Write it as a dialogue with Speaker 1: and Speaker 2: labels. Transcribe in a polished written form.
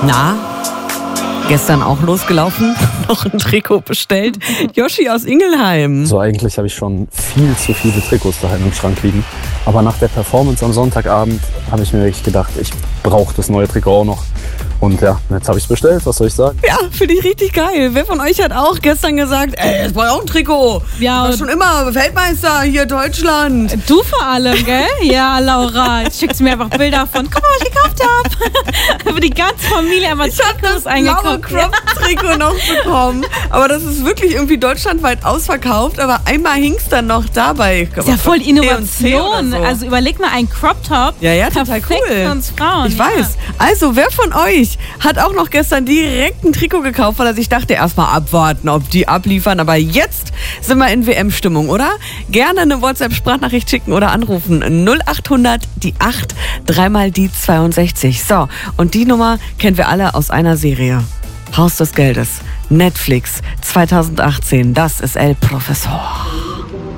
Speaker 1: Na, gestern auch losgelaufen, noch ein Trikot bestellt. Yoshi aus Ingelheim.
Speaker 2: So, eigentlich habe ich schon viel zu viele Trikots daheim im Schrank liegen. Aber nach der Performance am Sonntagabend habe ich mir wirklich gedacht, ich brauche das neue Trikot auch noch. Und ja, jetzt habe ich es bestellt, was soll ich sagen?
Speaker 1: Ja, finde ich richtig geil. Wer von euch hat auch gestern gesagt, jetzt brauche ich auch ein Trikot?
Speaker 3: Ja,
Speaker 1: war schon immer Weltmeister hier Deutschland.
Speaker 3: Du vor allem, gell? Ja, Laura, jetzt schickst du mir einfach Bilder von, guck mal, was ich gekauft habe. Aber die ganze Familie einfach Trikots eingekauft.
Speaker 1: Ich habe das blaue Crop-Trikot noch bekommen. Aber das ist wirklich irgendwie deutschlandweit ausverkauft. Aber einmal hing es dann noch dabei.
Speaker 3: Das ist ja voll Innovation.
Speaker 1: So.
Speaker 3: Also überleg mal, ein Crop-Top.
Speaker 1: Ja, total
Speaker 3: perfekt
Speaker 1: cool.
Speaker 3: für uns Frauen.
Speaker 1: Ich weiß. Also, wer von euch hat auch noch gestern direkt ein Trikot gekauft, weil er sich dachte, erstmal abwarten, ob die abliefern. Aber jetzt sind wir in WM-Stimmung, oder? Gerne eine WhatsApp-Sprachnachricht schicken oder anrufen. 0800 die 8, dreimal die 62. So, und die Nummer kennen wir alle aus einer Serie. Haus des Geldes. Netflix 2018. Das ist El Professor.